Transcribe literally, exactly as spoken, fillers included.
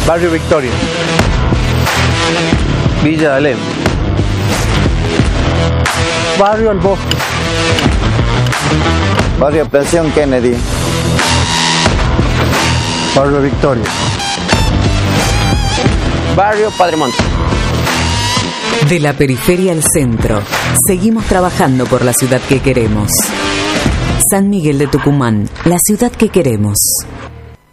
Barrio Victoria. Villa Alem. Barrio El Bosque. Barrio Presión Kennedy. Barrio Victoria. Barrio Padre Monte. De la periferia al centro, seguimos trabajando por la ciudad que queremos. San Miguel de Tucumán, la ciudad que queremos.